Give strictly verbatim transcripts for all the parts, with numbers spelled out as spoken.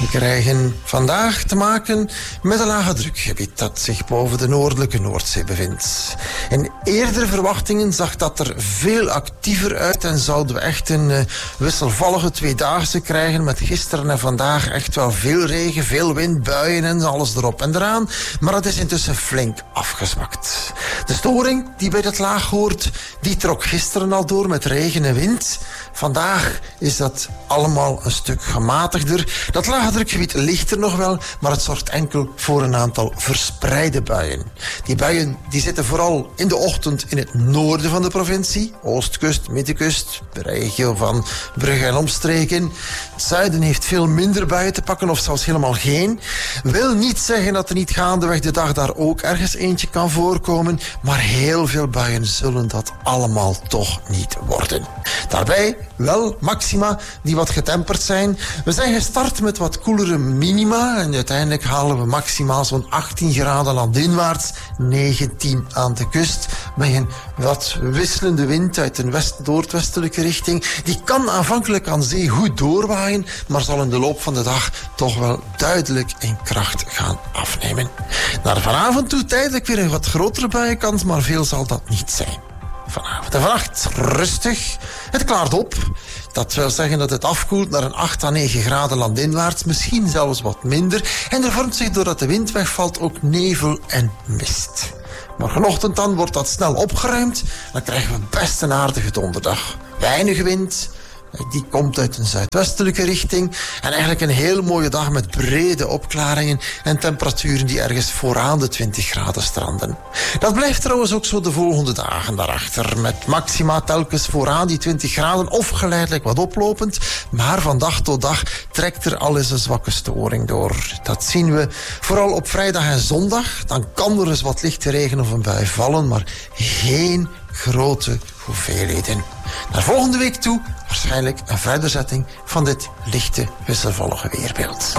krijgen vandaag te maken met een lage drukgebied dat zich boven de noordelijke Noordzee bevindt. In eerdere verwachtingen zag dat er veel actiever uit en zouden we echt een uh, wisselvallige tweedaagse krijgen met gisteren en vandaag echt wel veel regen, veel wind, buien en alles erop en eraan. Maar het is intussen flink afgezwakt. De storing die bij dat laag hoort, die trok gisteren al door met regen en wind. Vandaag is dat allemaal een stuk gematigder. Dat lage drukgebied ligt er nog wel, maar het zorgt enkel voor een aantal verspreide buien. Die buien die zitten vooral in de ochtend in het noorden van de provincie. Oostkust, middenkust, de regio van Brugge en omstreken. Het zuiden heeft veel minder buien te pakken of zelfs helemaal geen. Wil niet zeggen dat er niet gaandeweg de dag daar ook ergens eentje kan voorkomen, maar heel veel buien zullen dat allemaal toch niet worden. Daarbij wel maxima die wat getemperd zijn. We zijn gestart met wat koelere minima en uiteindelijk halen we maximaal zo'n achttien graden landinwaarts, negentien aan de kust, met een wat wisselende wind uit een west-noordwestelijke richting. Die kan aanvankelijk aan zee goed doorwaaien, maar zal in de loop van de dag toch wel duidelijk in kracht gaan afnemen. Naar vanavond toe tijdelijk weer een wat grotere buienkans, maar veel zal dat niet zijn. Vanavond en vannacht rustig. Het klaart op. Dat wil zeggen dat het afkoelt naar een acht à negen graden landinwaarts, misschien zelfs wat minder. En er vormt zich doordat de wind wegvalt ook nevel en mist. Morgenochtend dan wordt dat snel opgeruimd. Dan krijgen we best een aardige donderdag. Weinig wind. Die komt uit een zuidwestelijke richting. En eigenlijk een heel mooie dag met brede opklaringen en temperaturen die ergens vooraan de twintig graden stranden. Dat blijft trouwens ook zo de volgende dagen daarachter. Met maxima telkens vooraan die twintig graden of geleidelijk wat oplopend. Maar van dag tot dag trekt er al eens een zwakke storing door. Dat zien we vooral op vrijdag en zondag. Dan kan er eens wat lichte regen of een bui vallen, maar geen grote hoeveelheden. Naar volgende week toe waarschijnlijk een verderzetting van dit lichte wisselvallige weerbeeld.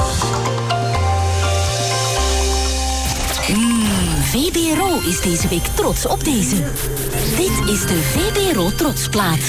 Mm, V B R O is deze week trots op deze. Dit is de V B R O Trotsplaat.